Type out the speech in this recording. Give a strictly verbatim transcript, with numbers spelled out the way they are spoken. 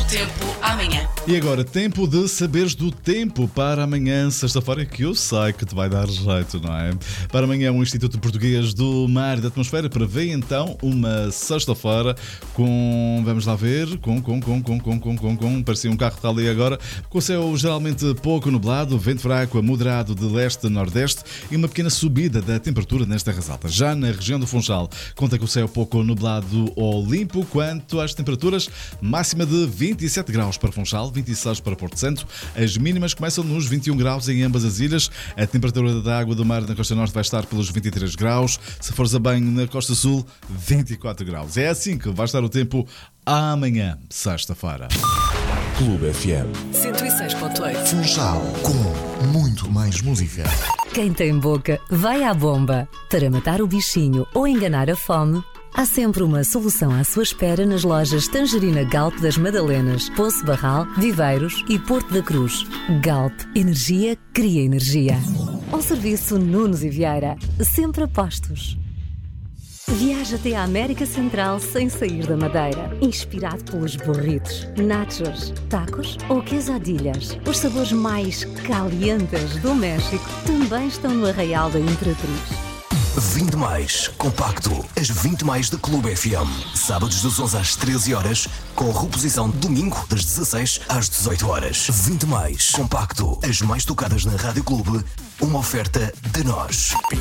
tempo amanhã. E agora, tempo de saberes do tempo para amanhã, sexta-feira, que eu sei que te vai dar jeito, não é? Para amanhã, o Instituto Português do Mar e da Atmosfera prevê então uma sexta-feira com, vamos lá ver, com, com, com, com, com, com, com, com, parecia um carro que está ali agora, com o céu geralmente pouco nublado, vento fraco a moderado de leste a nordeste e uma pequena subida da temperatura nas terras altas. Já na região do Funchal, conta com o céu pouco nublado ou limpo. Quanto às temperaturas, máxima de vinte e sete graus para Funchal, vinte e seis para Porto Santo. As mínimas começam nos vinte e um graus em ambas as ilhas. A temperatura da água do mar na costa norte vai estar pelos vinte e três graus. Se fores a banho na costa sul, vinte e quatro graus. É assim que vai estar o tempo amanhã, sexta-feira. Clube F M cento e seis ponto oito. Funchal, com muito mais música. Quem tem boca vai à bomba. Para matar o bichinho ou enganar a fome, há sempre uma solução à sua espera nas lojas Tangerina Galp das Madalenas, Poço Barral, Viveiros e Porto da Cruz. Galp, energia cria energia. Ao serviço Nunes e Vieira, sempre a postos. Viaja até à América Central sem sair da Madeira. Inspirado pelos burritos, nachos, tacos ou quesadillas. Os sabores mais calientes do México também estão no Arraial da Imperatriz. vinte mais, compacto, as vinte mais da Clube F M. Sábados das onze às treze horas, com reposição domingo das dezasseis às dezoito horas. vinte mais, compacto, as mais tocadas na Rádio Clube, uma oferta de nós.